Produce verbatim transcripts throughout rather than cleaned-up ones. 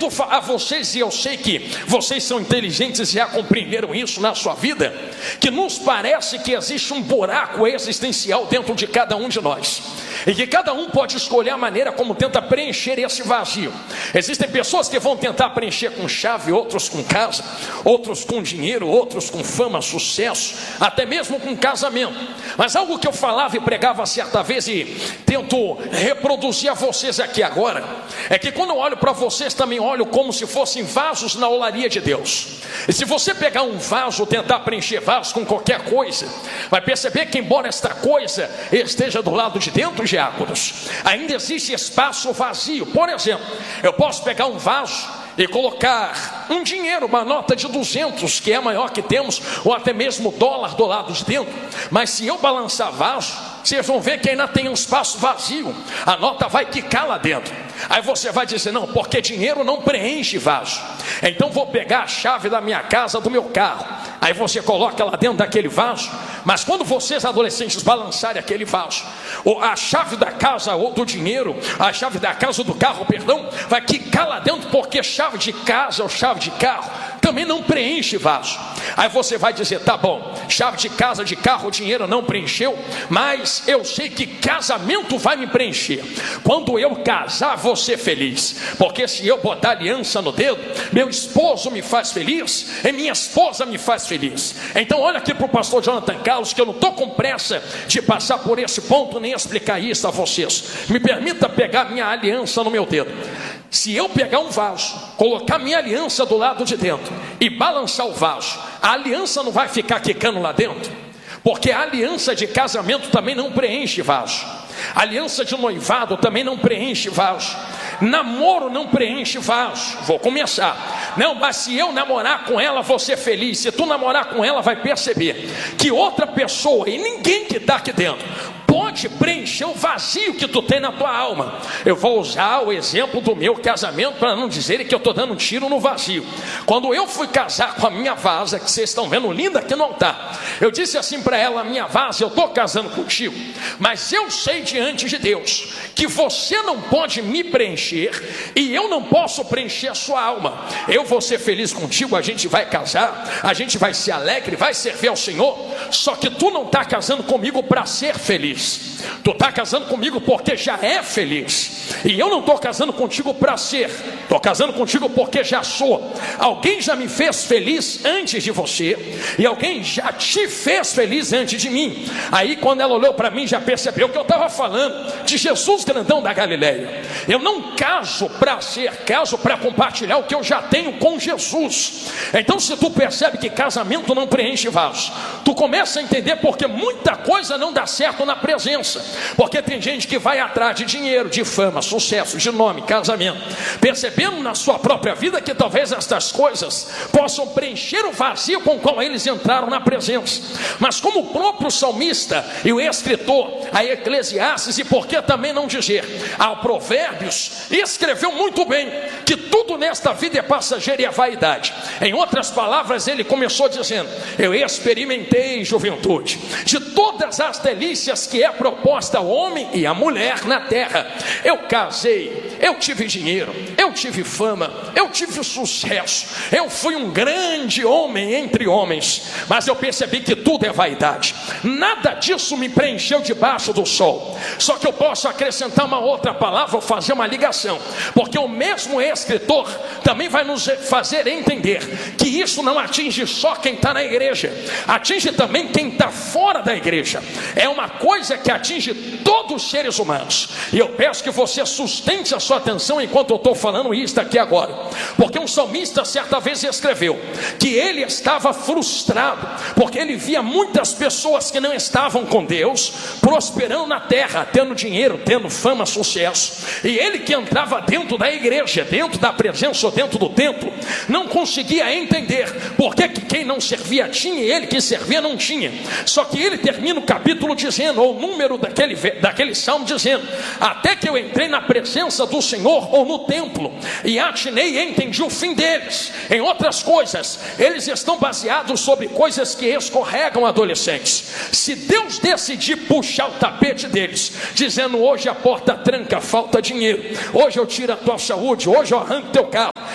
tento a vocês, e eu sei que vocês são inteligentes e já compreenderam isso na sua vida, que nos parece que existe um buraco existencial dentro de cada um de nós, e que cada um pode escolher a maneira como tenta preencher esse vazio. Existem pessoas que vão tentar preencher com chave, outros com casa, outros com dinheiro, outros com fama, sucesso, até mesmo com casamento. Mas algo que eu falava e pregava certa vez, e tento reproduzir a vocês aqui agora, é que quando eu olho para vocês, também olho como se fossem vasos na olaria de Deus. E se você pegar um vaso, tentar preencher vaso com qualquer coisa, vai perceber que embora esta coisa esteja do lado de dentro, diáconos, ainda existe espaço vazio. Por exemplo, eu posso pegar um vaso e colocar um dinheiro, uma nota de duzentos, que é a maior que temos, ou até mesmo dólar do lado de dentro, mas se eu balançar vaso, vocês vão ver que ainda tem um espaço vazio, a nota vai quicar lá dentro. Aí você vai dizer, não, porque dinheiro não preenche vaso, então vou pegar a chave da minha casa, do meu carro. Aí você coloca lá dentro daquele vaso, mas quando vocês adolescentes balançarem aquele vaso, ou a chave da casa ou do dinheiro, a chave da casa ou do carro, perdão, vai quicar lá dentro, porque chave de casa ou chave de carro também não preenche vaso. Aí você vai dizer, tá bom, chave de casa, de carro, dinheiro não preencheu, mas eu sei que casamento vai me preencher. Quando eu casar, vou ser feliz, porque se eu botar aliança no dedo, meu esposo me faz feliz e minha esposa me faz feliz. Então olha aqui para o pastor Jonathan Carlos, que eu não estou com pressa de passar por esse ponto, nem explicar isso a vocês. Me permita pegar minha aliança no meu dedo. Se eu pegar um vaso, colocar minha aliança do lado de dentro e balançar o vaso, a aliança não vai ficar quicando lá dentro? Porque a aliança de casamento também não preenche vaso, a aliança de noivado também não preenche vaso, namoro não preenche vaso. Vou começar. Não, mas se eu namorar com ela, vou ser feliz. Se tu namorar com ela, vai perceber que outra pessoa, e ninguém que está aqui dentro, pode preencher o vazio que tu tem na tua alma. Eu vou usar o exemplo do meu casamento para não dizerem que eu estou dando um tiro no vazio. Quando eu fui casar com a minha vaza, que vocês estão vendo linda aqui no altar, eu disse assim para ela, minha vaza, eu estou casando contigo, mas eu sei diante de Deus que você não pode me preencher e eu não posso preencher a sua alma. Eu vou ser feliz contigo, a gente vai casar, a gente vai ser alegre, vai servir ao Senhor, só que tu não está casando comigo para ser feliz. Tu está casando comigo porque já é feliz, e eu não estou casando contigo para ser, estou casando contigo porque já sou. Alguém já me fez feliz antes de você, e alguém já te fez feliz antes de mim. Aí quando ela olhou para mim, já percebeu que eu estava falando de Jesus grandão da Galileia. Eu não caso para ser, caso para compartilhar o que eu já tenho com Jesus. Então se tu percebe que casamento não preenche vaso, tu começa a entender porque muita coisa não dá certo na presença. Porque tem gente que vai atrás de dinheiro, de fama, sucesso, de nome, casamento, percebendo na sua própria vida que talvez estas coisas possam preencher o vazio com o qual eles entraram na presença. Mas como o próprio salmista e o escritor a Eclesiastes, e por que também não dizer ao Provérbios, escreveu muito bem que tudo nesta vida é passageiro e é vaidade. Em outras palavras, ele começou dizendo, eu experimentei, juventude, de todas as delícias que é proposta ao homem e à mulher na terra. Eu casei, eu tive dinheiro, eu tive fama, eu tive sucesso, eu fui um grande homem entre homens, mas eu percebi que tudo é vaidade. Nada disso me preencheu debaixo do sol. Só que eu posso acrescentar uma outra palavra, ou fazer uma ligação, porque o mesmo escritor também vai nos fazer entender que isso não atinge só quem está na igreja, atinge também quem está fora da igreja. É uma coisa que atinge todos os seres humanos. E eu peço que você sustente a sua atenção enquanto eu estou falando isso aqui agora, porque um salmista certa vez escreveu que ele estava frustrado, porque ele via muitas pessoas que não estavam com Deus prosperando na terra, tendo dinheiro, tendo fama, sucesso, e ele que entrava dentro da igreja, dentro da presença ou dentro do templo, não conseguia entender porque que quem não servia tinha e ele que servia não tinha. Só que ele termina o capítulo dizendo, ou o número daquele, daquele salmo dizendo, até que eu entrei na presença do Senhor ou no templo e atinei e entendi o fim deles. Em outras coisas, eles estão baseados sobre coisas que escorregam, adolescentes. Se Deus decidir puxar o tapete deles, dizendo hoje a porta tranca, falta dinheiro, hoje eu tiro a tua saúde, hoje eu arranco teu carro,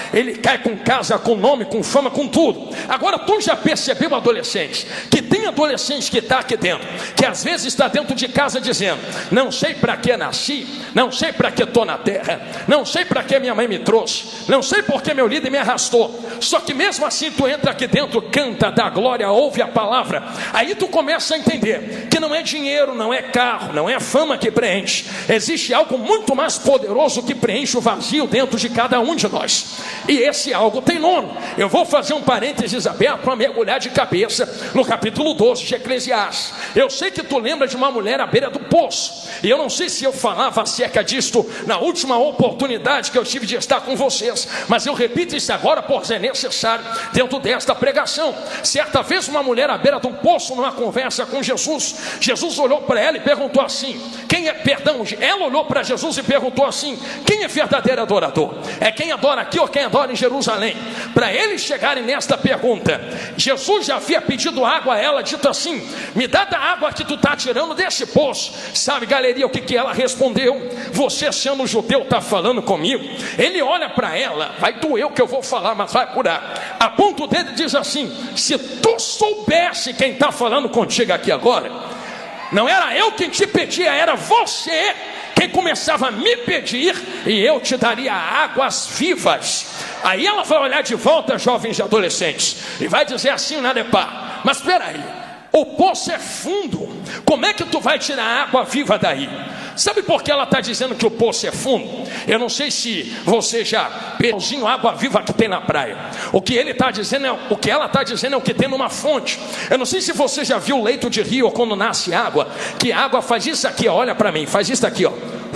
ele cai com casa, com nome, com fama, com tudo. Agora tu já percebeu, adolescente, que tem adolescente que está aqui dentro, que às vezes está dentro de casa dizendo: não sei para que nasci, não sei para que estou na terra, não sei para que minha mãe me trouxe, não sei porque meu líder me arrastou. Só que mesmo assim tu entra aqui dentro, canta, dá glória, ouve a palavra. Aí tu começa a entender que não é dinheiro, não é carro, não é fama que preenche. Existe algo muito mais poderoso que preenche o vazio dentro de cada um de nós, e esse algo tem nome. Eu vou fazer um parênteses aberto para mergulhar de cabeça no capítulo doze de Eclesiastes. Eu sei que tu lembra de uma mulher à beira do poço, e eu não sei se eu falava acerca disto na última oportunidade que eu tive de estar com vocês, mas eu repito isso agora por ser necessário dentro desta pregação. Certa vez uma mulher à beira de um poço, numa conversa com Jesus, Jesus olhou para ela e perguntou assim: quem é, perdão, ela olhou para Jesus e perguntou assim: quem é verdadeiro adorador? É quem adora aqui ou quem adora em Jerusalém? Para eles chegarem nesta pergunta, Jesus já havia pedido água a ela, dito assim: me dá da água que tu está tirando desse poço. Sabe, galeria, o que, que ela respondeu? Você, sendo judeu, está falando comigo? Ele olha para ela, vai doer o que eu vou falar, mas vai curar. A ponto dele diz assim: se tu soubesse quem está falando contigo aqui agora, não era eu quem te pedia, era você quem começava a me pedir, e eu te daria águas vivas. Aí ela vai olhar de volta, jovens e adolescentes, e vai dizer assim na Nepar: mas espera aí, o poço é fundo, como é que tu vai tirar água viva daí? Sabe por que ela está dizendo que o poço é fundo? Eu não sei se você já perdeu água viva que tem na praia. O que ele está dizendo é, o que ela está dizendo é o que tem numa fonte. Eu não sei se você já viu leito de rio, ou quando nasce água, que a água faz isso aqui, ó, olha para mim, faz isso aqui, ó.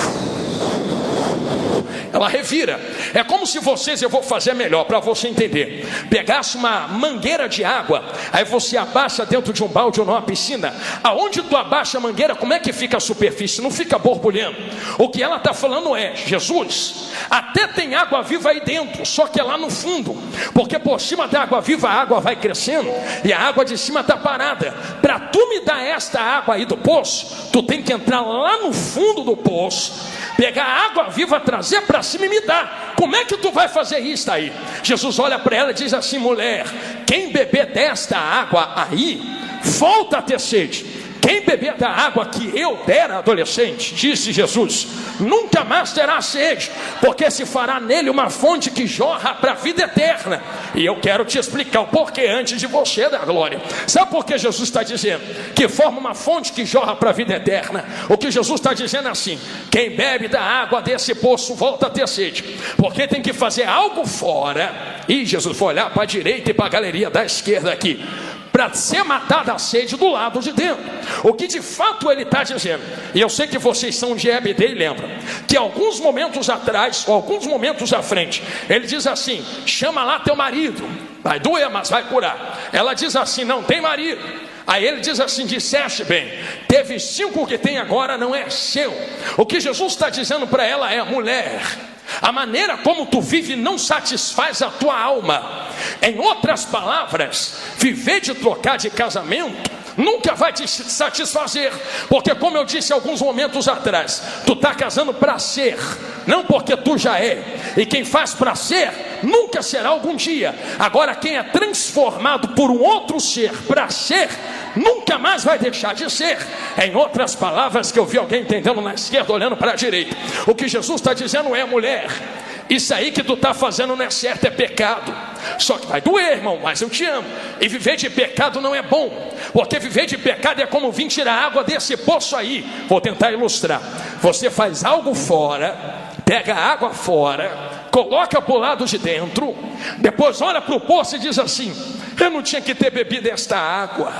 Ela revira. É como se vocês, eu vou fazer melhor para você entender, pegasse uma mangueira de água, aí você abaixa dentro de um balde ou numa piscina. Aonde tu abaixa a mangueira, como é que fica a superfície? Não fica borbulhando. O que ela está falando é: Jesus, até tem água viva aí dentro, só que é lá no fundo, porque por cima da água viva a água vai crescendo e a água de cima está parada. Para tu me dar esta água aí do poço, tu tem que entrar lá no fundo do poço, pegar a água viva, trazer para cima e me dar. Como é que tu vai fazer isso aí? Jesus olha para ela e diz assim: mulher, quem beber desta água aí, volta a ter sede. Quem beber da água que eu der, adolescente, disse Jesus, nunca mais terá sede, porque se fará nele uma fonte que jorra para a vida eterna. E eu quero te explicar o porquê antes de você dar glória. Sabe por que Jesus está dizendo que forma uma fonte que jorra para a vida eterna? O que Jesus está dizendo é assim: quem bebe da água desse poço volta a ter sede, porque tem que fazer algo fora. E Jesus foi olhar para a direita e para a galeria da esquerda aqui, para ser matada a sede do lado de dentro. O que de fato ele está dizendo, e eu sei que vocês são de E B D e lembram, que alguns momentos atrás, ou alguns momentos à frente, ele diz assim: chama lá teu marido, vai doer, mas vai curar. Ela diz assim: não tem marido. Aí ele diz assim: disseste bem, teve cinco, que tem agora não é seu. O que Jesus está dizendo para ela é: mulher, a maneira como tu vive não satisfaz a tua alma. Em outras palavras, viver de trocar de casamento nunca vai te satisfazer, porque, como eu disse alguns momentos atrás, tu está casando para ser, não porque tu já é. E quem faz para ser nunca será algum dia. Agora, quem é transformado por um outro ser para ser, nunca mais vai deixar de ser. Em outras palavras, que eu vi alguém entendendo na esquerda olhando para a direita, o que Jesus está dizendo é: mulher, isso aí que tu está fazendo não é certo, é pecado. Só que vai doer, irmão, mas eu te amo. E viver de pecado não é bom, porque viver de pecado é como vir tirar água desse poço aí. Vou tentar ilustrar. Você faz algo fora, pega a água fora, coloca para o lado de dentro, depois olha para o poço e diz assim: eu não tinha que ter bebido esta água.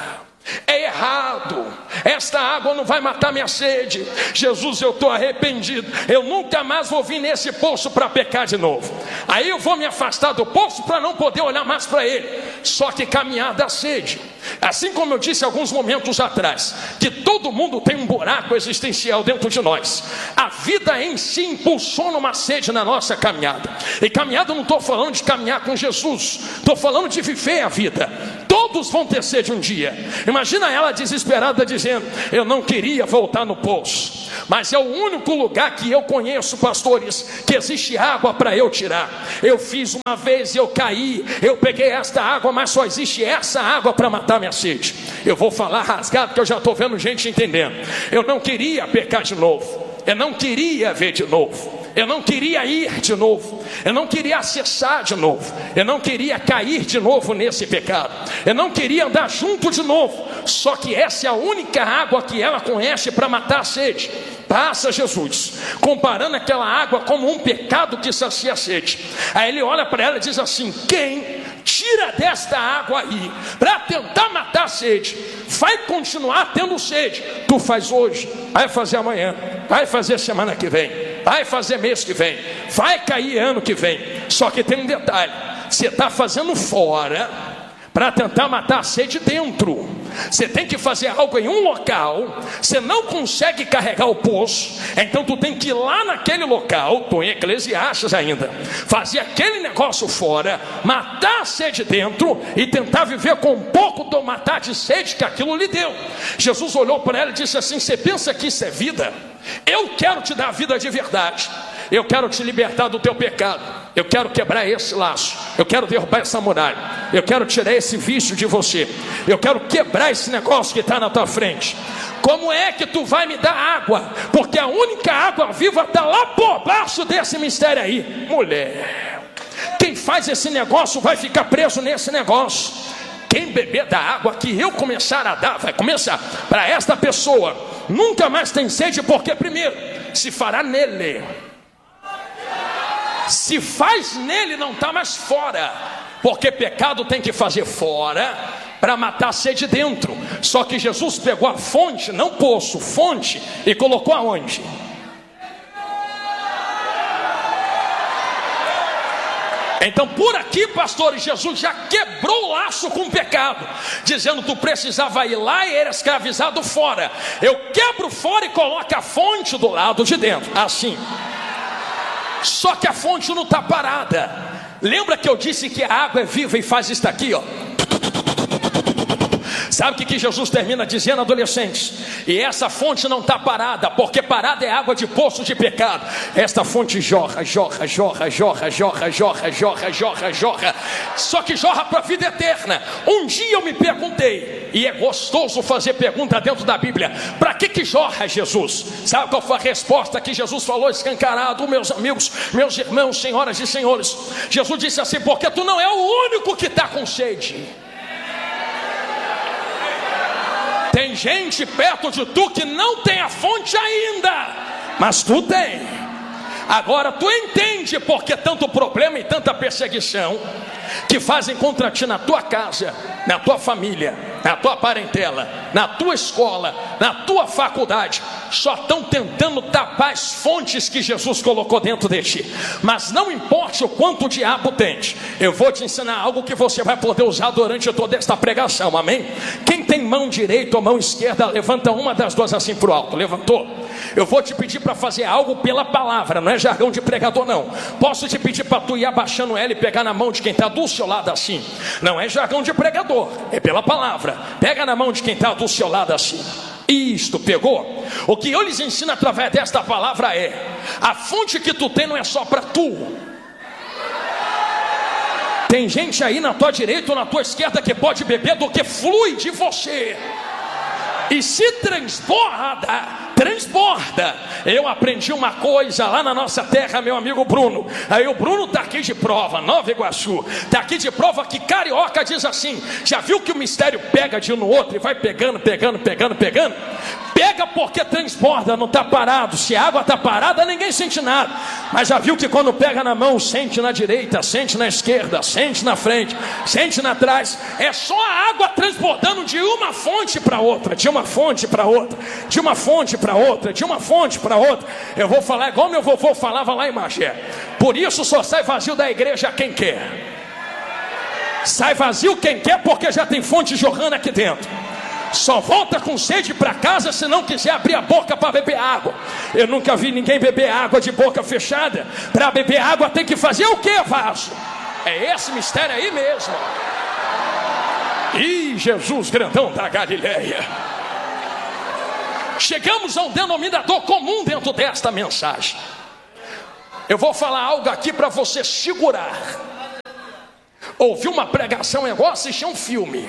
É errado, esta água não vai matar minha sede. Jesus, eu estou arrependido, eu nunca mais vou vir nesse poço para pecar de novo. Aí eu vou me afastar do poço para não poder olhar mais para ele. Só que caminhar dá sede. Assim como eu disse alguns momentos atrás, que todo mundo tem um buraco existencial dentro de nós. A vida em si impulsiona uma sede na nossa caminhada. E caminhada, eu não estou falando de caminhar com Jesus, estou falando de viver a vida. Todos vão ter sede um dia. Imagina ela desesperada dizendo: eu não queria voltar no poço, mas é o único lugar que eu conheço, pastores, que existe água para eu tirar. Eu fiz uma vez, eu caí, eu peguei esta água, mas só existe essa água para matar minha sede. Eu vou falar rasgado, porque eu já estou vendo gente entendendo. Eu não queria pecar de novo, eu não queria ver de novo, eu não queria ir de novo, eu não queria acessar de novo, eu não queria cair de novo nesse pecado, eu não queria andar junto de novo. Só que essa é a única água que ela conhece para matar a sede. Passa Jesus comparando aquela água como um pecado que sacia a sede. Aí ele olha para ela e diz assim: quem tira desta água aí para tentar matar a sede, vai continuar tendo sede. Tu faz hoje, vai fazer amanhã, vai fazer semana que vem, vai fazer mês que vem, vai cair ano que vem. Só que tem um detalhe: você está fazendo fora para tentar matar a sede dentro. Você tem que fazer algo em um local, você não consegue carregar o poço, então tu tem que ir lá naquele local, tu em Eclesiastes ainda, fazer aquele negócio fora, matar a sede dentro e tentar viver com um pouco do matar de sede que aquilo lhe deu. Jesus olhou para ela e disse assim: você pensa que isso é vida? Eu quero te dar a vida de verdade. Eu quero te libertar do teu pecado. Eu quero quebrar esse laço. Eu quero derrubar essa muralha. Eu quero tirar esse vício de você. Eu quero quebrar esse negócio que está na tua frente. Como é que tu vai me dar água? Porque a única água viva está lá por baixo desse mistério aí. Mulher, quem faz esse negócio vai ficar preso nesse negócio. Quem beber da água que eu começar a dar, vai começar. Para esta pessoa nunca mais tem sede, porque primeiro se fará nele. Se faz nele, não está mais fora. Porque pecado tem que fazer fora para matar a sede dentro. Só que Jesus pegou a fonte, não poço, fonte, e colocou aonde? Então por aqui, pastores, Jesus já quebrou o laço com o pecado, dizendo: tu precisava ir lá e era escravizado fora. Eu quebro fora e coloco a fonte do lado de dentro, assim. Só que a fonte não está parada. Lembra que eu disse que a água é viva e faz isso aqui, ó? Sabe o que, que Jesus termina dizendo, adolescentes? E essa fonte não está parada, porque parada é água de poço de pecado. Esta fonte jorra, jorra, jorra, jorra, jorra, jorra, jorra, jorra, jorra. Só que jorra para a vida eterna. Um dia eu me perguntei, e é gostoso fazer pergunta dentro da Bíblia: para que que jorra, Jesus? Sabe qual foi a resposta que Jesus falou escancarado, meus amigos, meus irmãos, senhoras e senhores? Jesus disse assim: porque tu não é o único que está com sede. Tem gente perto de tu que não tem a fonte ainda, mas tu tem. Agora tu entende porque tanto problema e tanta perseguição que fazem contra ti na tua casa, na tua família, na tua parentela, na tua escola, na tua faculdade. Só estão tentando tapar as fontes que Jesus colocou dentro de ti. Mas não importa o quanto o diabo tente, eu vou te ensinar algo que você vai poder usar durante toda esta pregação, amém? Quem tem mão direita ou mão esquerda, levanta uma das duas assim para o alto. Levantou? Eu vou te pedir para fazer algo pela palavra, não é jargão de pregador não. Posso te pedir para tu ir abaixando ela e pegar na mão de quem está do seu lado assim. Não é jargão de pregador, é pela palavra. Pega na mão de quem está do seu lado assim. Isto, pegou? O que eu lhes ensino através desta palavra é: a fonte que tu tem não é só para tu. Tem gente aí na tua direita ou na tua esquerda que pode beber do que flui de você. E se transborda, transborda. Eu aprendi uma coisa lá na nossa terra, meu amigo Bruno. Aí o Bruno está aqui de prova, Nova Iguaçu. Está aqui de prova que carioca diz assim: já viu que o mistério pega de um no outro e vai pegando, pegando, pegando, pegando? Pega porque transborda, não está parado. Se a água está parada, ninguém sente nada. Mas já viu que quando pega na mão, sente na direita, sente na esquerda, sente na frente, sente na trás. É só a água transbordando de uma fonte para outra, de uma fonte para outra, de uma fonte para outra, de uma fonte para outra. Eu vou falar igual meu vovô falava lá em Magé: por isso só sai vazio da igreja quem quer. Sai vazio quem quer, porque já tem fonte jorrando aqui dentro. Só volta com sede para casa se não quiser abrir a boca para beber água. Eu nunca vi ninguém beber água de boca fechada. Para beber água tem que fazer o que, vaso? É esse mistério aí mesmo. Ih, Jesus grandão da Galileia. Chegamos a um denominador comum dentro desta mensagem. Eu vou falar algo aqui para você segurar. Ouvir uma pregação é igual assistir um filme.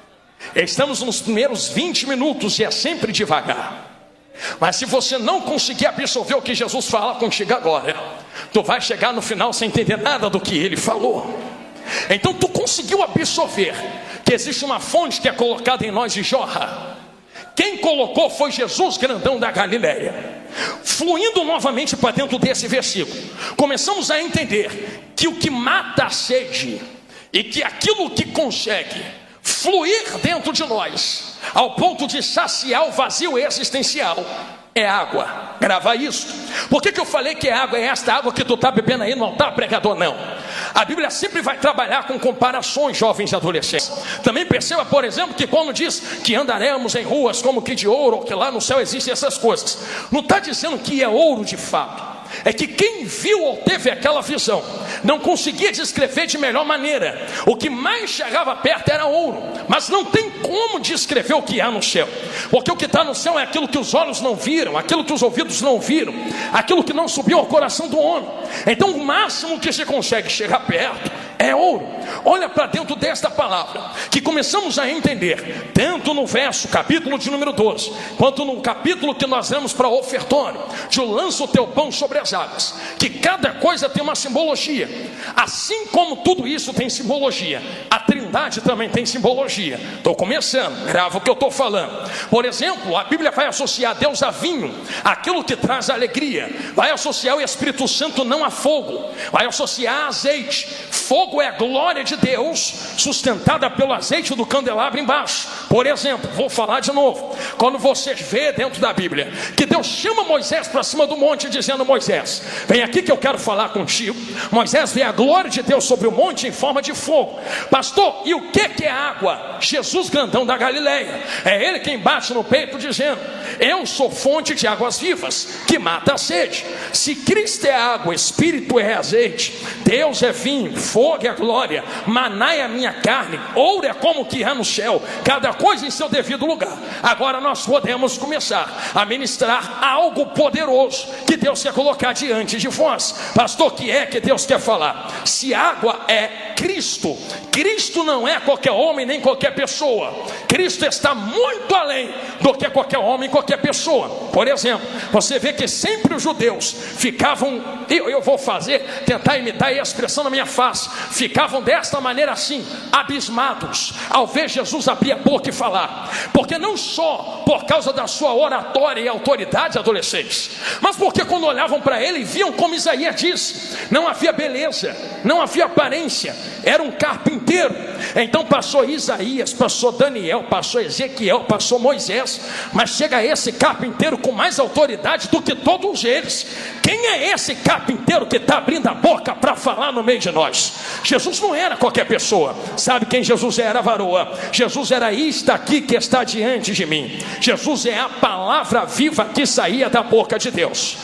Estamos nos primeiros vinte minutos e é sempre devagar. Mas se você não conseguir absorver o que Jesus fala contigo agora, tu vai chegar no final sem entender nada do que ele falou. Então tu conseguiu absorver que existe uma fonte que é colocada em nós e jorra. Quem colocou foi Jesus grandão da Galileia. Fluindo novamente para dentro desse versículo, começamos a entender que o que mata a sede e que aquilo que consegue fluir dentro de nós ao ponto de saciar o vazio existencial é água. Grava isso. Por que que eu falei que é água? É esta água que tu está bebendo aí no altar, pregador? Não. A Bíblia sempre vai trabalhar com comparações, jovens e adolescentes. Também perceba, por exemplo, que quando diz que andaremos em ruas como que de ouro, ou que lá no céu existem essas coisas, não está dizendo que é ouro de fato. É que quem viu ou teve aquela visão não conseguia descrever de melhor maneira. O que mais chegava perto era ouro. Mas não tem como descrever o que há no céu, porque o que está no céu é aquilo que os olhos não viram, aquilo que os ouvidos não viram, aquilo que não subiu ao coração do homem. Então o máximo que se consegue chegar perto é ouro. Olha para dentro desta palavra, que começamos a entender, tanto no verso, capítulo de número doze, quanto no capítulo que nós vamos para o ofertório, de lança o teu pão sobre as águas, que cada coisa tem uma simbologia. Assim como tudo isso tem simbologia, a Trindade também tem simbologia. Estou começando, grava o que eu estou falando. Por exemplo, a Bíblia vai associar Deus a vinho, aquilo que traz alegria. Vai associar o Espírito Santo não a fogo, vai associar a azeite. Fogo é a glória de Deus sustentada pelo azeite do candelabro embaixo. Por exemplo, vou falar de novo. Quando você vê dentro da Bíblia que Deus chama Moisés para cima do monte dizendo: Moisés, vem aqui que eu quero falar contigo. Moisés vê a glória de Deus sobre o monte em forma de fogo. Pastor, e o que que é água? Jesus grandão da Galileia. É ele quem bate no peito dizendo: eu sou fonte de águas vivas que mata a sede. Se Cristo é água, Espírito é azeite, Deus é vinho, fogo é glória, maná é a minha carne, ouro é como que há no céu, cada coisa em seu devido lugar. Agora nós podemos começar a ministrar algo poderoso que Deus quer colocar diante de vós. Pastor, o que é que Deus quer falar? Se água é Cristo, Cristo não é qualquer homem nem qualquer pessoa. Cristo está muito além do que qualquer homem, qualquer pessoa. Por exemplo, você vê que sempre os judeus ficavam, eu, eu vou fazer, tentar imitar a expressão na minha face, ficavam desta maneira assim, abismados, ao ver Jesus abrir a boca e falar. Porque não só por causa da sua oratória e autoridade, adolescentes, mas porque quando olhavam para ele, viam como Isaías disse, não havia beleza, não havia aparência, era um carpinteiro. Então passou Isaías, passou Daniel, passou Ezequiel, passou Moisés, mas chega esse carpinteiro com mais autoridade do que todos eles. Quem é esse carpinteiro que está abrindo a boca para falar no meio de nós? Jesus não era qualquer pessoa. Sabe quem Jesus era, varoa? Jesus era isto aqui que está diante de mim. Jesus é a palavra viva que saía da boca de Deus.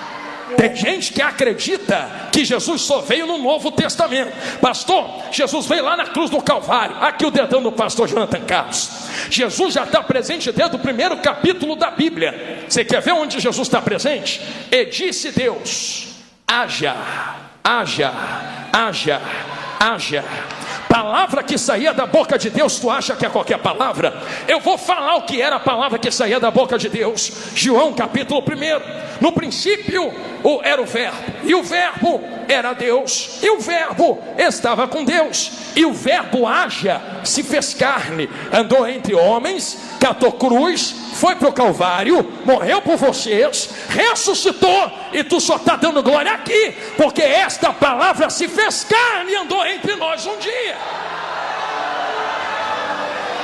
Tem gente que acredita que Jesus só veio no Novo Testamento. Pastor, Jesus veio lá na cruz do Calvário. Aqui o dedão do pastor Jonathan Carlos. Jesus já está presente dentro do primeiro capítulo da Bíblia. Você quer ver onde Jesus está presente? E disse Deus: haja, haja, haja, haja. Palavra que saía da boca de Deus, tu acha que é qualquer palavra? Eu vou falar o que era a palavra que saía da boca de Deus. João capítulo um. No princípio era o verbo, e o verbo era Deus, e o verbo estava com Deus, e o verbo haja se fez carne, andou entre homens, catou cruz, foi para o Calvário, morreu por vocês, ressuscitou, e tu só está dando glória aqui, porque esta palavra se fez carne e andou entre nós um dia.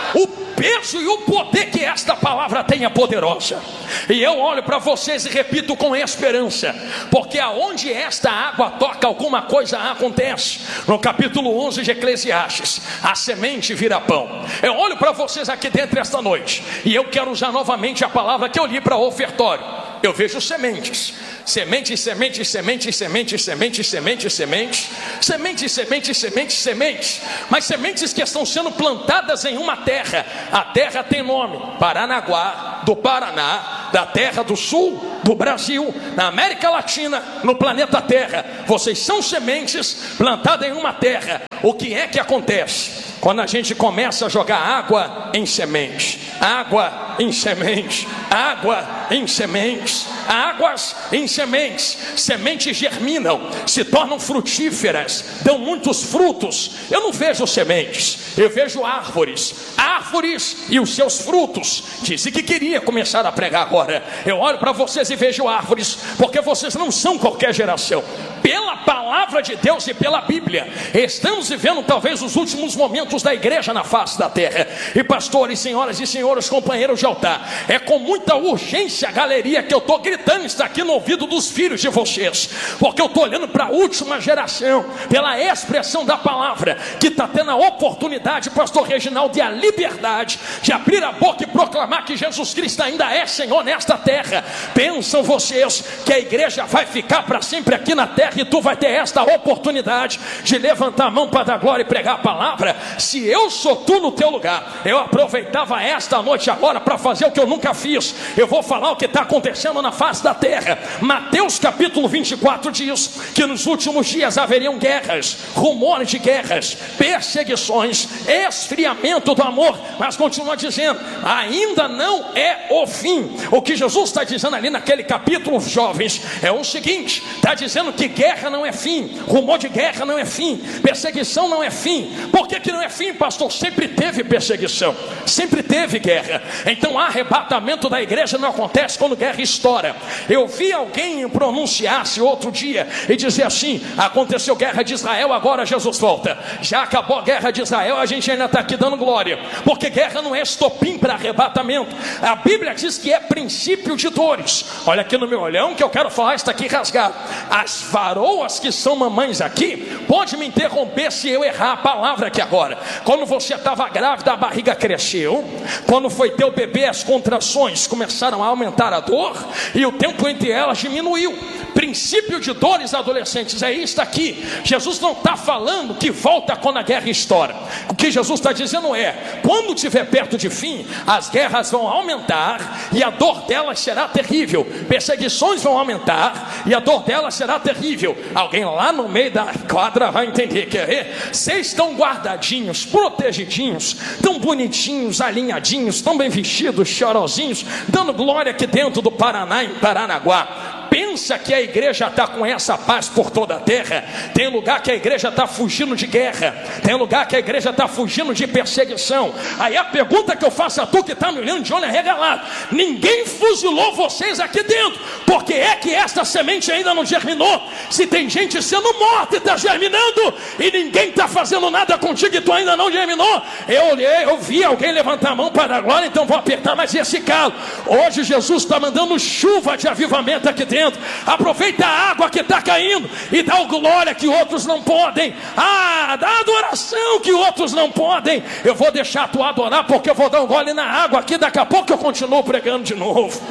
o peso e o poder que esta palavra tem é poderosa. E eu olho para vocês e repito com esperança, porque aonde esta água toca, alguma coisa acontece. No capítulo onze de Eclesiastes, a semente vira pão. Eu olho para vocês aqui dentro esta noite, e eu quero usar novamente a palavra que eu li para o ofertório. Eu vejo sementes, sementes, sementes, sementes, sementes, sementes, sementes, sementes, sementes, sementes, sementes, sementes, mas sementes que estão sendo plantadas em uma terra. A terra tem nome: Paranaguá, do Paraná, da terra do sul do Brasil, na América Latina, no planeta Terra. Vocês são sementes plantadas em uma terra. O que é que acontece quando a gente começa a jogar água em semente? Água em semente, água em sementes, águas em sementes. Sementes germinam, se tornam frutíferas, dão muitos frutos. Eu não vejo sementes, eu vejo árvores, árvores e os seus frutos. Disse que queria começar a pregar agora. Eu olho para vocês e vejo árvores, porque vocês não são qualquer geração. Pela palavra de Deus e pela Bíblia, estamos vivendo talvez os últimos momentos da igreja na face da terra. E pastores, senhoras e senhores, companheiros de altar, é com muita urgência, galeria, que eu estou gritando isso aqui no ouvido dos filhos de vocês, porque eu estou olhando para a última geração, pela expressão da palavra, que está tendo a oportunidade, pastor Reginaldo, e a liberdade de abrir a boca e proclamar que Jesus Cristo ainda é Senhor nesta terra. Pensam vocês que a igreja vai ficar para sempre aqui na terra e tu vai ter esta oportunidade de levantar a mão para dar glória e pregar a palavra? Se eu sou tu no teu lugar, eu aproveitava esta noite agora para fazer o que eu nunca fiz. Eu vou falar o que está acontecendo na face da terra. Mateus capítulo vinte e quatro diz que nos últimos dias haveriam guerras, rumores de guerras, perseguições, esfriamento do amor, mas continua dizendo, ainda não é o fim. O que Jesus está dizendo ali naquele capítulo, jovens, é o seguinte: está dizendo que guerra não é fim, rumor de guerra não é fim, perseguição não é fim. Por que que não é fim, pastor? Sempre teve perseguição, sempre teve guerra. Então arrebatamento da igreja não acontece quando guerra estoura. Eu vi alguém pronunciar-se outro dia e dizer assim: aconteceu guerra de Israel, agora Jesus volta. Já acabou a guerra de Israel, a gente ainda está aqui dando glória, porque guerra não é estopim para arrebatamento. A Bíblia diz que é princípio de dores. Olha aqui no meu olhão que eu quero falar isso aqui rasgado. As varoas que são mamães aqui, pode me interromper se eu errar a palavra aqui agora. Quando você estava grávida, a barriga cresceu. Quando foi ter o bebê, as contrações começaram a aumentar a dor, e o tempo entre elas diminuiu. Princípio de dores adolescentes, é isso aqui. Jesus não está falando que volta quando a guerra estoura. O que Jesus está dizendo é, quando estiver perto de fim, as guerras vão aumentar e a dor delas será terrível. Perseguições vão aumentar e a dor delas será terrível. Alguém lá no meio da quadra vai entender, quer ver? Vocês estão guardadinhos, protegidinhos, tão bonitinhos, alinhadinhos, tão bem vestidos, chorosinhos, dando glória aqui dentro do Paraná, em Paranaguá. Pensa que a igreja está com essa paz por toda a terra? Tem lugar que a igreja está fugindo de guerra, tem lugar que a igreja está fugindo de perseguição. Aí a pergunta que eu faço a tu que está me olhando de olho arregalado: ninguém fuzilou vocês aqui dentro? Por que é que esta semente ainda não germinou? Se tem gente sendo morta e está germinando, e ninguém está fazendo nada contigo e tu ainda não germinou. Eu olhei, eu vi alguém levantar a mão para a glória, então vou apertar mais esse calo. Hoje Jesus está mandando chuva de avivamento aqui dentro. Aproveita a água que está caindo e dá o glória que outros não podem. Ah, dá a adoração que outros não podem. Eu vou deixar tu adorar, porque eu vou dar um gole na água aqui. Daqui a pouco eu continuo pregando de novo.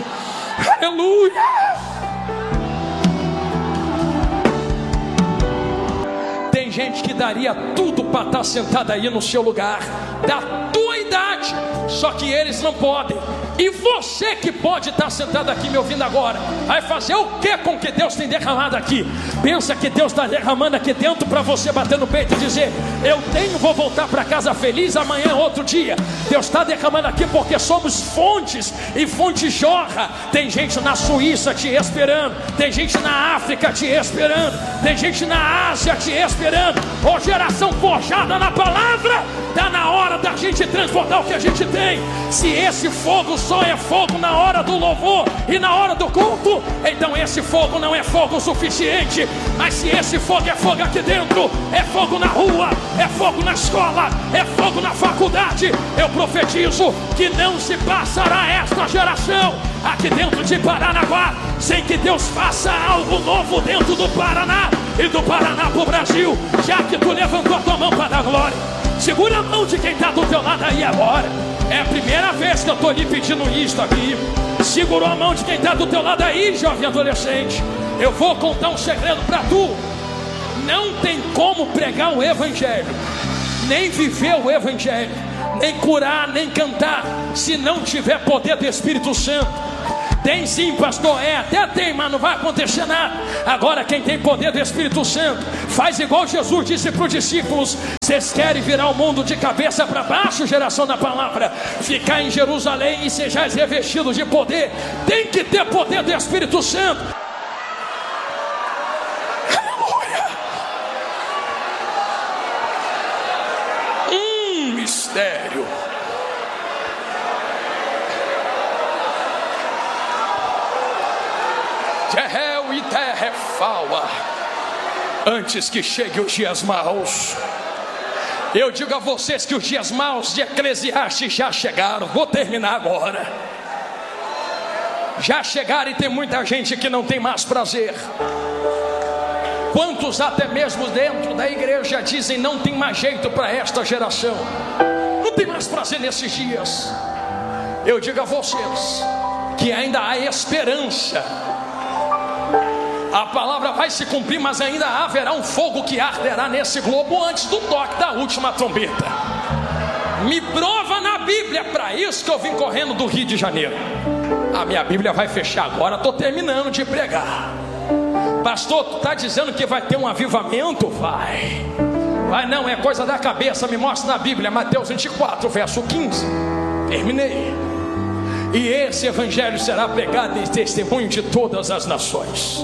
Aleluia. Tem gente que daria tudo para estar sentado aí no seu lugar, da tua idade, só que eles não podem. E você que pode estar sentado aqui me ouvindo agora, vai fazer o que com o que Deus tem derramado aqui? Pensa que Deus está derramando aqui dentro para você bater no peito e dizer: eu tenho, vou voltar para casa feliz, amanhã é outro dia. Deus está derramando aqui porque somos fontes, e fonte jorra. Tem gente na Suíça te esperando, tem gente na África te esperando, tem gente na Ásia te esperando. Ô geração forjada na palavra, está na hora da gente gente transbordar o que a gente tem. Se esse fogo só é fogo na hora do louvor e na hora do culto, então esse fogo não é fogo suficiente. Mas se esse fogo é fogo aqui dentro, é fogo na rua, é fogo na escola, é fogo na faculdade, eu profetizo que não se passará esta geração aqui dentro de Paranaguá sem que Deus faça algo novo dentro do Paraná e do Paraná para o Brasil. Já que tu levantou a tua mão para dar glória, segura a mão de quem está do teu lado aí agora. É a primeira vez que eu estou lhe pedindo isso aqui. Segurou a mão de quem está do teu lado aí, jovem adolescente. Eu vou contar um segredo para tu. Não tem como pregar o evangelho, nem viver o evangelho, nem curar, nem cantar, se não tiver poder do Espírito Santo. Tem sim, pastor, é, até tem, mas não vai acontecer nada. Agora quem tem poder do Espírito Santo faz igual Jesus disse para os discípulos: vocês querem virar o mundo de cabeça para baixo, geração da palavra, ficar em Jerusalém e sejais revestidos de poder. Tem que ter poder do Espírito Santo. Aleluia. Um mistério. Jehel e Terrefaua. Antes que cheguem os dias maus, eu digo a vocês que os dias maus de Eclesiastes já chegaram. Vou terminar agora. Já chegaram e tem muita gente que não tem mais prazer. Quantos até mesmo dentro da igreja dizem: não tem mais jeito para esta geração, não tem mais prazer nesses dias. Eu digo a vocês que ainda há esperança. A palavra vai se cumprir, mas ainda haverá um fogo que arderá nesse globo antes do toque da última trombeta. Me prova na Bíblia, para isso que eu vim correndo do Rio de Janeiro. A minha Bíblia vai fechar agora, estou terminando de pregar. Pastor, tu está dizendo que vai ter um avivamento? Vai. Vai não, é coisa da cabeça. Me mostra na Bíblia, Mateus vinte e quatro, verso quinze. Terminei. E esse evangelho será pregado em testemunho de todas as nações.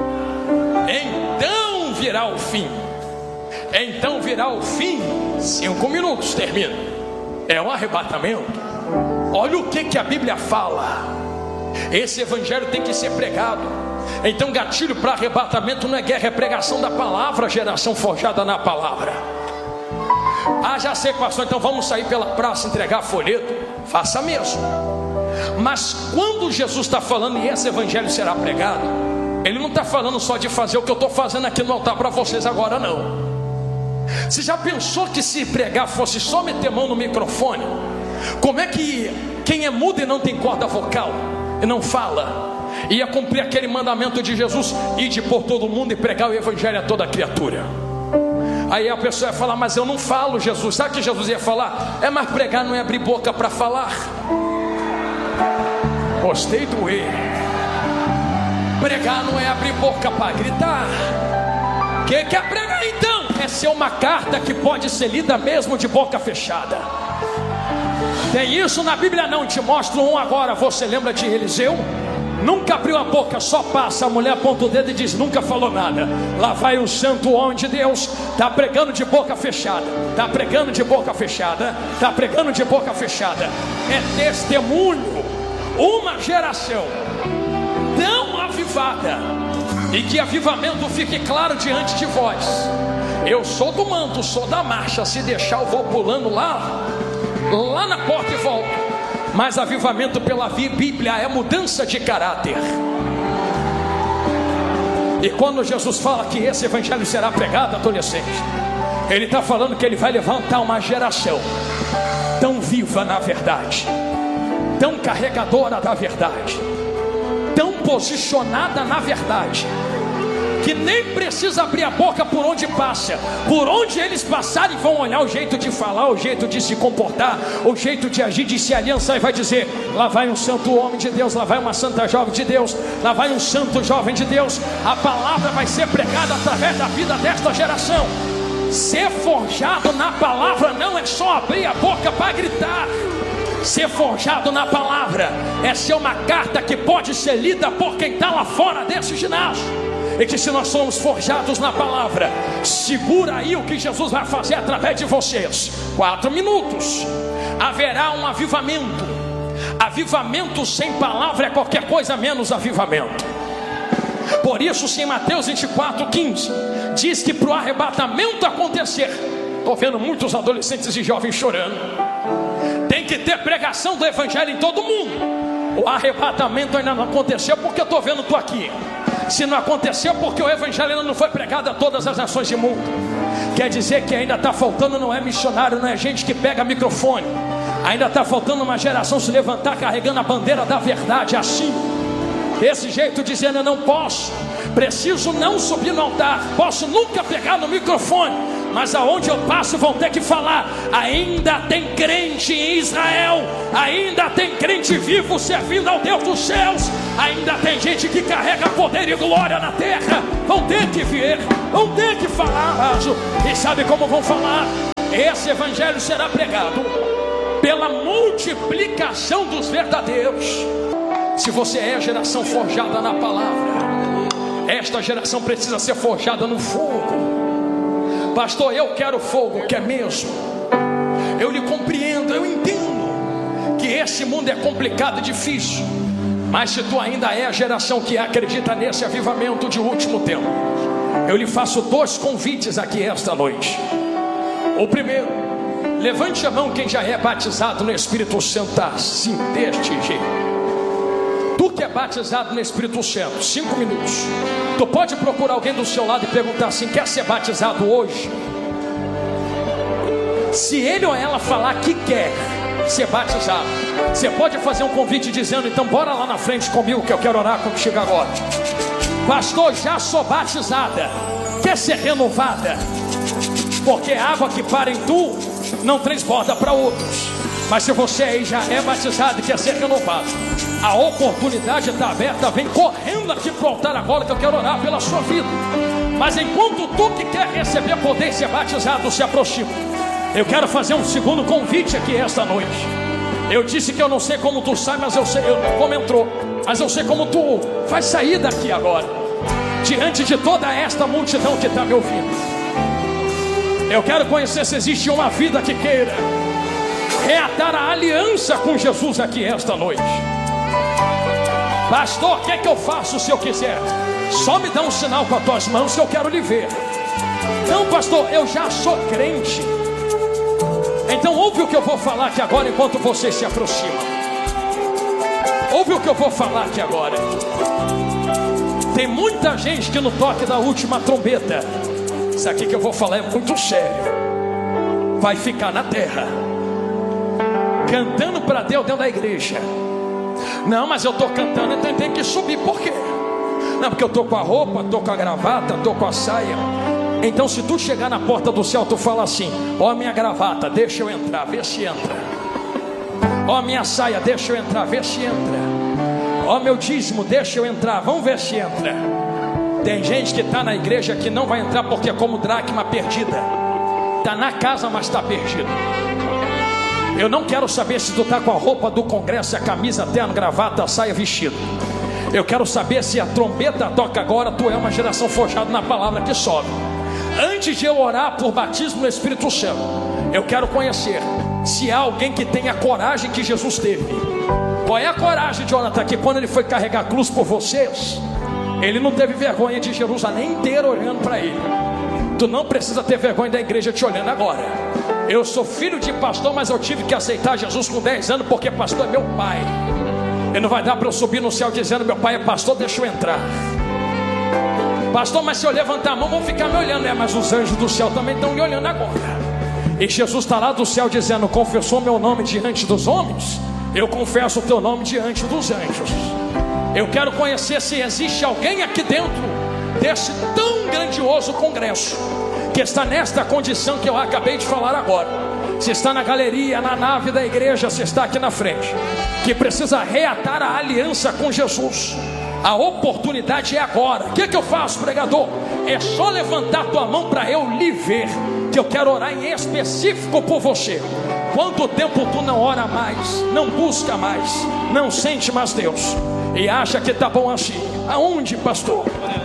Então virá o fim. Então virá o fim. Cinco minutos, termina. É um arrebatamento. Olha o que, que a Bíblia fala. Esse evangelho tem que ser pregado. Então gatilho para arrebatamento não é guerra, é pregação da palavra, geração forjada na palavra. Ah, já sei, pastor, então vamos sair pela praça entregar folheto. Faça mesmo. Mas quando Jesus está falando e esse evangelho será pregado, Ele não está falando só de fazer o que eu estou fazendo aqui no altar para vocês agora, não. Você já pensou que se pregar fosse só meter mão no microfone? Como é que quem é mudo e não tem corda vocal e não fala, ia cumprir aquele mandamento de Jesus: ide por todo mundo e pregar o evangelho a toda criatura? Aí a pessoa ia falar: mas eu não falo, Jesus. Sabe o que Jesus ia falar? É, mas pregar não é abrir boca para falar. Gostei do E. Pregar não é abrir boca para gritar. O que, que é pregar então? É ser uma carta que pode ser lida mesmo de boca fechada. Tem isso na Bíblia? Não, te mostro um agora. Você lembra de Eliseu? Nunca abriu a boca, só passa. A mulher aponta o dedo e diz: nunca falou nada. Lá vai o santo homem de Deus, está pregando de boca fechada. Está pregando de boca fechada. Está pregando de boca fechada. É testemunho. Uma geração tão avivada, e que avivamento fique claro diante de vós. Eu sou do manto, sou da marcha. Se deixar eu vou pulando lá, lá na porta e volto. Mas avivamento pela Bíblia é mudança de caráter. E quando Jesus fala que esse evangelho será pregado, adolescente, Ele está falando que Ele vai levantar uma geração tão viva na verdade, tão carregadora da verdade, tão posicionada na verdade, que nem precisa abrir a boca por onde passa. Por onde eles passarem vão olhar o jeito de falar, o jeito de se comportar, o jeito de agir, de se aliançar, e vai dizer: lá vai um santo homem de Deus, lá vai uma santa jovem de Deus, lá vai um santo jovem de Deus. A palavra vai ser pregada através da vida desta geração. Ser forjado na palavra não é só abrir a boca para gritar. Ser forjado na palavra é ser uma carta que pode ser lida por quem está lá fora desse ginásio. E que se nós somos forjados na palavra, segura aí o que Jesus vai fazer através de vocês. Quatro minutos. Haverá um avivamento. Avivamento sem palavra é qualquer coisa menos avivamento. Por isso, se em Mateus vinte e quatro, quinze diz que para o arrebatamento acontecer, estou vendo muitos adolescentes e jovens chorando, tem que ter pregação do evangelho em todo mundo. O arrebatamento ainda não aconteceu porque eu estou vendo tu aqui. Se não aconteceu porque o evangelho ainda não foi pregado a todas as nações do mundo. Quer dizer que ainda está faltando, não é missionário, não é gente que pega microfone. Ainda está faltando uma geração se levantar carregando a bandeira da verdade assim, desse jeito, dizendo: eu não posso, preciso não subir no altar, posso nunca pegar no microfone, mas aonde eu passo vão ter que falar. Ainda tem crente em Israel, ainda tem crente vivo servindo ao Deus dos céus, ainda tem gente que carrega poder e glória na terra. Vão ter que vir, vão ter que falar. E sabe como vão falar? Esse evangelho será pregado pela multiplicação dos verdadeiros. Se você é a geração forjada na palavra, esta geração precisa ser forjada no fogo. Pastor, eu quero fogo, quer mesmo? Eu lhe compreendo, eu entendo que esse mundo é complicado e difícil, mas se tu ainda é a geração que acredita nesse avivamento de último tempo, eu lhe faço dois convites aqui esta noite. O primeiro, levante a mão quem já é batizado no Espírito Santo, assim, deste jeito. Tu que é batizado no Espírito Santo, cinco minutos. Tu pode procurar alguém do seu lado e perguntar assim: quer ser batizado hoje? Se ele ou ela falar que quer ser batizado, você pode fazer um convite dizendo: então bora lá na frente comigo que eu quero orar contigo agora. Pastor, já sou batizada, quer ser renovada? Porque a água que para em tu não transborda para outros. Mas se você aí já é batizado e quer ser renovado, a oportunidade está aberta. Vem correndo aqui para o altar agora que eu quero orar pela sua vida. Mas enquanto tu que quer receber poder e ser batizado se aproxima, eu quero fazer um segundo convite aqui esta noite. Eu disse que eu não sei como tu sai, mas eu sei eu, como entrou, mas eu sei como tu vai sair daqui agora, diante de toda esta multidão que está me ouvindo. Eu quero conhecer se existe uma vida que queira reatar a aliança com Jesus aqui esta noite. Pastor, o que é que eu faço se eu quiser? Só me dá um sinal com as tuas mãos que eu quero lhe ver. Não, pastor, eu já sou crente. Então ouve o que eu vou falar aqui agora enquanto você se aproxima. Ouve o que eu vou falar aqui agora. Tem muita gente que no toque da última trombeta, isso aqui que eu vou falar é muito sério, vai ficar na terra cantando para Deus dentro da igreja. Não, mas eu estou cantando, então tem que subir. Por quê? Não, porque eu estou com a roupa, estou com a gravata, estou com a saia. Então se tu chegar na porta do céu, tu fala assim: ó minha gravata, deixa eu entrar, vê se entra. Ó minha saia, deixa eu entrar, vê se entra. Ó meu dízimo, deixa eu entrar, vamos ver se entra. Tem gente que está na igreja que não vai entrar porque é como dracma perdida. Está na casa, mas está perdido. Eu não quero saber se tu está com a roupa do congresso, a camisa, terno, gravata, a saia, vestido. Eu quero saber se a trombeta toca agora, tu é uma geração forjada na palavra que sobe. Antes de eu orar por batismo no Espírito Santo, eu quero conhecer se há alguém que tenha a coragem que Jesus teve. Qual é a coragem de Jonathan? Que quando ele foi carregar a cruz por vocês, ele não teve vergonha de Jerusalém inteira olhando para ele. Tu não precisa ter vergonha da igreja te olhando agora. Eu sou filho de pastor, mas eu tive que aceitar Jesus com dez anos, porque pastor é meu pai. E não vai dar para eu subir no céu dizendo: meu pai é pastor, deixa eu entrar. Pastor, mas se eu levantar a mão vão ficar me olhando. É, mas os anjos do céu também estão me olhando agora. E Jesus está lá do céu dizendo: confessou meu nome diante dos homens, eu confesso o teu nome diante dos anjos. Eu quero conhecer se existe alguém aqui dentro desse tão grandioso congresso que está nesta condição que eu acabei de falar agora. Se está na galeria, na nave da igreja, se está aqui na frente, que precisa reatar a aliança com Jesus. A oportunidade é agora. O que, que eu faço, pregador? É só levantar tua mão para eu lhe ver, que eu quero orar em específico por você. Quanto tempo tu não ora mais, não busca mais, não sente mais Deus, e acha que está bom assim? Aonde, pastor?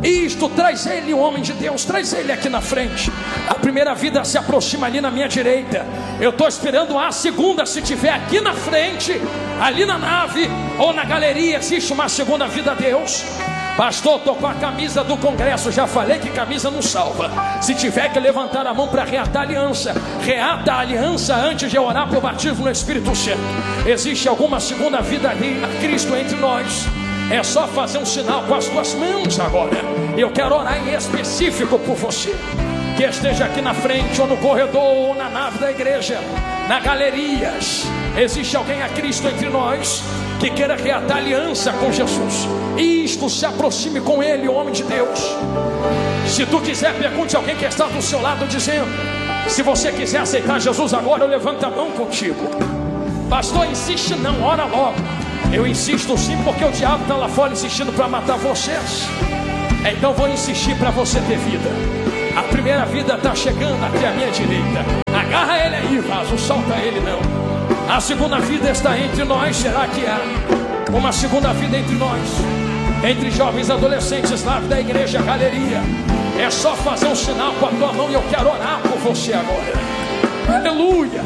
Isto, traz ele, o homem de Deus, traz ele aqui na frente. A primeira vida se aproxima ali na minha direita. Eu estou esperando a segunda, se tiver aqui na frente, ali na nave ou na galeria, existe uma segunda vida a Deus. Pastor, estou com a camisa do congresso. Já falei que camisa não salva. Se tiver que levantar a mão para reatar a aliança, reata a aliança antes de orar por batismo no Espírito Santo. Existe alguma segunda vida ali a Cristo entre nós? É só fazer um sinal com as tuas mãos agora. Eu quero orar em específico por você, que esteja aqui na frente, ou no corredor, ou na nave da igreja, na galerias. Existe alguém a Cristo entre nós que queira reatar aliança com Jesus? Isto, se aproxime com ele, o homem de Deus. Se tu quiser, pergunte a alguém que está do seu lado, dizendo: se você quiser aceitar Jesus agora, eu levanto a mão contigo. Pastor, insiste não, ora logo. Eu insisto sim, porque o diabo está lá fora insistindo para matar vocês. Então vou insistir para você ter vida. A primeira vida está chegando aqui à minha direita. Agarra ele aí, vaso, solta ele não. A segunda vida está entre nós. Será que há uma segunda vida entre nós? Entre jovens, adolescentes, nave da igreja, galeria. É só fazer um sinal com a tua mão e eu quero orar por você agora. Aleluia.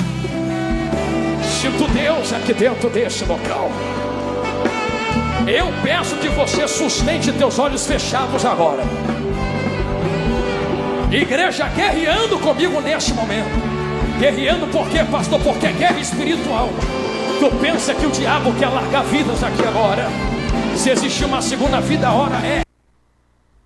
Sinto Deus aqui dentro desse local. Eu peço que você sustente teus olhos fechados agora. Igreja, guerreando comigo neste momento. Guerreando por quê, pastor? Porque é guerra espiritual. Tu pensa que o diabo quer largar vidas aqui agora? Se existir uma segunda vida, a hora é